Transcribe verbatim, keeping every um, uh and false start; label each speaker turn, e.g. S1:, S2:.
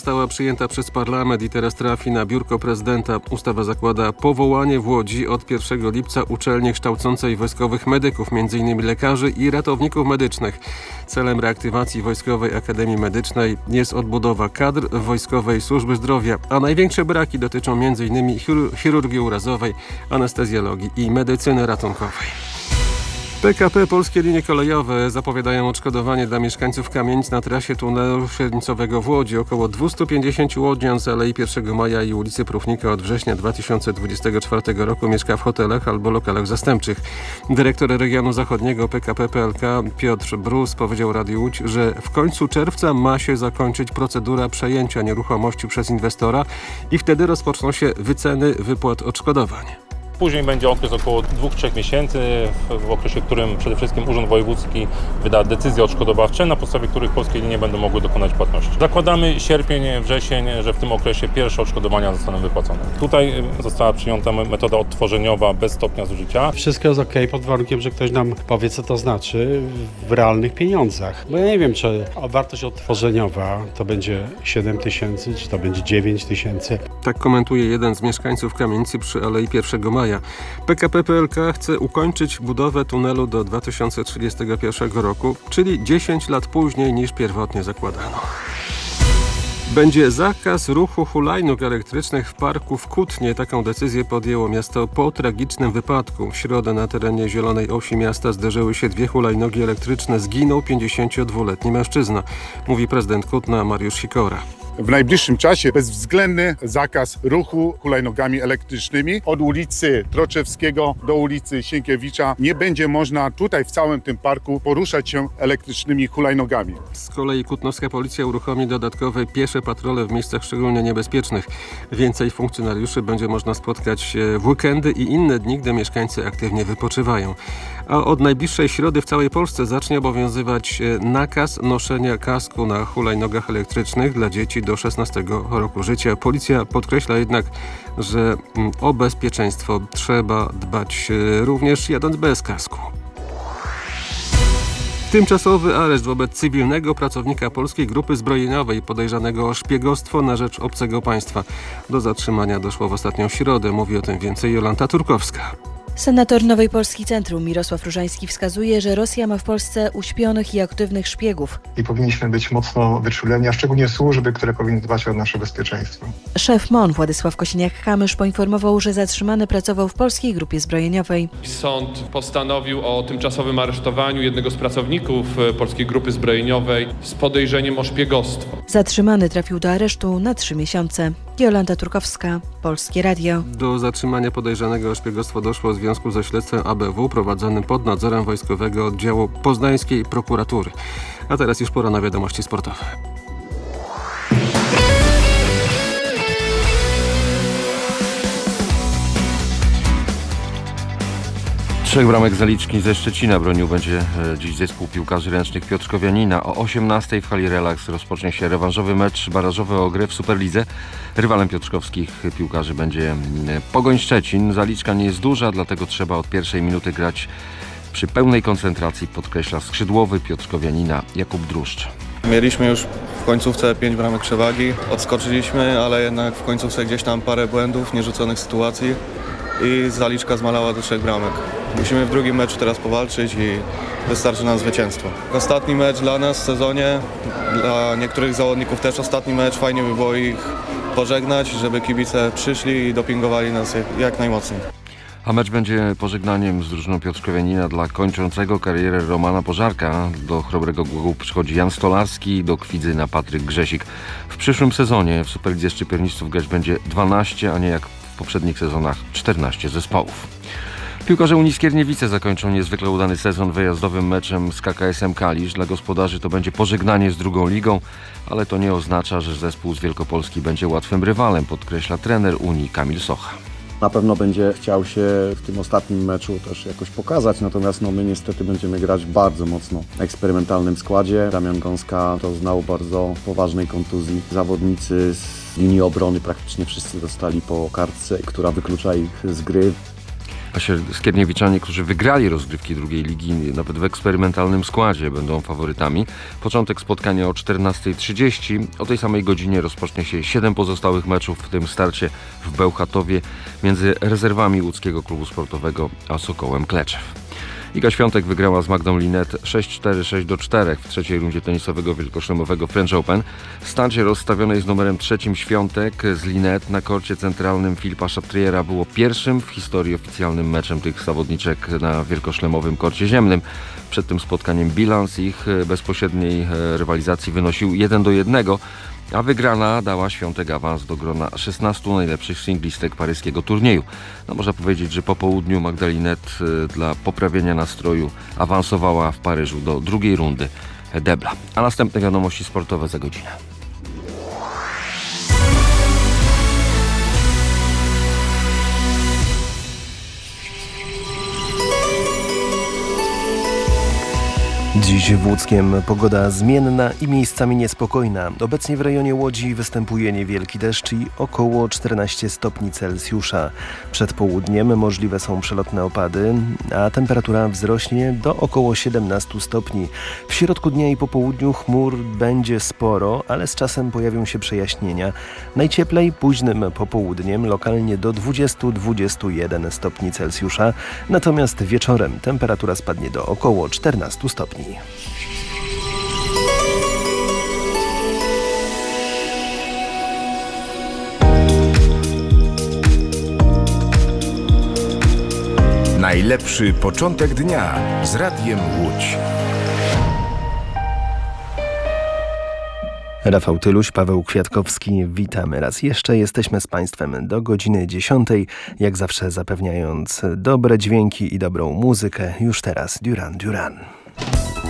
S1: została przyjęta przez parlament i teraz trafi na biurko prezydenta. Ustawa zakłada powołanie w Łodzi od pierwszego lipca uczelni kształcącej wojskowych medyków, między innymi lekarzy i ratowników medycznych. Celem reaktywacji Wojskowej Akademii Medycznej jest odbudowa kadr Wojskowej Służby Zdrowia, a największe braki dotyczą między innymi chirurgii urazowej, anestezjologii i medycyny ratunkowej. P K P Polskie Linie Kolejowe zapowiadają odszkodowanie dla mieszkańców kamienic na trasie tunelu średnicowego w Łodzi. Około dwieście pięćdziesiąt łodzian z Alei pierwszego Maja i ulicy Próchnika od września dwa tysiące dwudziestego czwartego roku mieszka w hotelach albo lokalach zastępczych. Dyrektor regionu zachodniego P K P P L K Piotr Brus powiedział Radiu Łódź, że w końcu czerwca ma się zakończyć procedura przejęcia nieruchomości przez inwestora i wtedy rozpoczną się wyceny wypłat odszkodowań.
S2: Później będzie okres około dwóch trzech miesięcy, w okresie, w którym przede wszystkim Urząd Wojewódzki wyda decyzje odszkodowawcze, na podstawie których polskie linie będą mogły dokonać płatności. Zakładamy sierpień, wrzesień, że w tym okresie pierwsze odszkodowania zostaną wypłacone. Tutaj została przyjęta metoda odtworzeniowa bez stopnia zużycia.
S3: Wszystko jest ok, pod warunkiem, że ktoś nam powie, co to znaczy w realnych pieniądzach. Bo ja nie wiem, czy wartość odtworzeniowa to będzie siedem tysięcy, czy to będzie dziewięć tysięcy.
S1: Tak komentuje jeden z mieszkańców kamienicy przy Alei pierwszego Maja. P K P P L K chce ukończyć budowę tunelu do dwa tysiące trzydziestego pierwszego roku, czyli dziesięć lat później niż pierwotnie zakładano. Będzie zakaz ruchu hulajnóg elektrycznych w parku w Kutnie. Taką decyzję podjęło miasto po tragicznym wypadku. W środę na terenie Zielonej Osi miasta zderzyły się dwie hulajnogi elektryczne. Zginął pięćdziesięciodwuletni mężczyzna, mówi prezydent Kutna Mariusz Sikora.
S4: W najbliższym czasie bezwzględny zakaz ruchu hulajnogami elektrycznymi od ulicy Troczewskiego do ulicy Sienkiewicza. Nie będzie można tutaj w całym tym parku poruszać się elektrycznymi hulajnogami.
S1: Z kolei kutnowska policja uruchomi dodatkowe piesze patrole w miejscach szczególnie niebezpiecznych. Więcej funkcjonariuszy będzie można spotkać w weekendy i inne dni, gdy mieszkańcy aktywnie wypoczywają. A od najbliższej środy w całej Polsce zacznie obowiązywać nakaz noszenia kasku na hulajnogach elektrycznych dla dzieci do szesnastego roku życia. Policja podkreśla jednak, że o bezpieczeństwo trzeba dbać również jadąc bez kasku. Tymczasowy areszt wobec cywilnego pracownika Polskiej Grupy Zbrojeniowej podejrzanego o szpiegostwo na rzecz obcego państwa. Do zatrzymania doszło w ostatnią środę. Mówi o tym więcej Jolanta Turkowska.
S5: Senator Nowej Polski Centrum Mirosław Różański wskazuje, że Rosja ma w Polsce uśpionych i aktywnych szpiegów.
S6: I powinniśmy być mocno wyczuleni, a szczególnie służby, które powinny dbać o nasze bezpieczeństwo.
S5: Szef M O N Władysław Kosiniak-Kamysz poinformował, że zatrzymany pracował w Polskiej Grupie Zbrojeniowej.
S7: Sąd postanowił o tymczasowym aresztowaniu jednego z pracowników Polskiej Grupy Zbrojeniowej z podejrzeniem o szpiegostwo.
S5: Zatrzymany trafił do aresztu na trzy miesiące. Jolanta Turkowska, Polskie Radio.
S1: Do zatrzymania podejrzanego o szpiegostwo doszło w związku ze śledztwem A B W prowadzonym pod nadzorem Wojskowego Oddziału Poznańskiej Prokuratury. A teraz już pora na wiadomości sportowe.
S8: Trzech bramek zaliczki ze Szczecina bronił będzie dziś zespół piłkarzy ręcznych Piotrkowianina. O osiemnastej w hali Relaks rozpocznie się rewanżowy mecz barażowy o grę w Superlidze. Rywalem piotrkowskich piłkarzy będzie Pogoń Szczecin. Zaliczka nie jest duża, dlatego trzeba od pierwszej minuty grać przy pełnej koncentracji, podkreśla skrzydłowy Piotrkowianina Jakub Druszcz.
S9: Mieliśmy już w końcówce pięć bramek przewagi, odskoczyliśmy, ale jednak w końcówce gdzieś tam parę błędów, nierzuconych sytuacji i zaliczka zmalała do trzech bramek. Musimy w drugim meczu teraz powalczyć i wystarczy nam zwycięstwo. Ostatni mecz dla nas w sezonie, dla niektórych zawodników też ostatni mecz. Fajnie by było ich pożegnać, żeby kibice przyszli i dopingowali nas jak, jak najmocniej.
S8: A mecz będzie pożegnaniem z drużyną Piotrkowianina dla kończącego karierę Romana Pożarka. Do Chrobrego Głogu przychodzi Jan Stolarski, do Kwidzyna Patryk Grzesik. W przyszłym sezonie w Superlidze Szczypiornisców grać będzie dwanaście, a nie jak w poprzednich sezonach czternaście zespołów. Piłkarze Unii Skierniewice zakończą niezwykle udany sezon wyjazdowym meczem z K K S em Kalisz. Dla gospodarzy to będzie pożegnanie z drugą ligą, ale to nie oznacza, że zespół z Wielkopolski będzie łatwym rywalem, podkreśla trener Unii Kamil Socha.
S10: Na pewno będzie chciał się w tym ostatnim meczu też jakoś pokazać, natomiast no, my niestety będziemy grać w bardzo mocno eksperymentalnym składzie. Damian Gąska to znał bardzo poważnej kontuzji. Zawodnicy z linii obrony praktycznie wszyscy dostali po kartce, która wyklucza ich z gry.
S8: Skierniewiczanie, którzy wygrali rozgrywki drugiej ligi, nawet w eksperymentalnym składzie, będą faworytami. Początek spotkania o czternasta trzydzieści. O tej samej godzinie rozpocznie się siedem pozostałych meczów, w tym starcie w Bełchatowie między rezerwami łódzkiego klubu sportowego a Sokołem Kleczew. Iga Świątek wygrała z Magdą Linet sześć cztery, sześć do czterech w trzeciej rundzie tenisowego wielkoszlemowego French Open. W starcie rozstawionej z numerem trzecim Świątek z Linet na korcie centralnym Filipa Chatriera było pierwszym w historii oficjalnym meczem tych zawodniczek na wielkoszlemowym korcie ziemnym. Przed tym spotkaniem bilans ich bezpośredniej rywalizacji wynosił jeden do jednego, a wygrana dała Świątek awans do grona szesnastu najlepszych singlistek paryskiego turnieju. No, można powiedzieć, że po południu Magda Linet dla poprawienia nastroju awansowała w Paryżu do drugiej rundy debla. A następne wiadomości sportowe za godzinę.
S11: Dziś w Łódzkiem pogoda zmienna i miejscami niespokojna. Obecnie w rejonie Łodzi występuje niewielki deszcz i około czternaście stopni Celsjusza. Przed południem możliwe są przelotne opady, a temperatura wzrośnie do około siedemnaście stopni. W środku dnia i po południu chmur będzie sporo, ale z czasem pojawią się przejaśnienia. Najcieplej późnym popołudniem, lokalnie do dwudziestu do dwudziestu jeden stopni Celsjusza, natomiast wieczorem temperatura spadnie do około czternastu stopni.
S12: Najlepszy początek dnia z Radiem Łódź.
S11: Rafał Tyluś, Paweł Kwiatkowski, witamy raz jeszcze. Jesteśmy z Państwem do godziny dziesiątej, jak zawsze zapewniając dobre dźwięki i dobrą muzykę. Już teraz Duran Duran.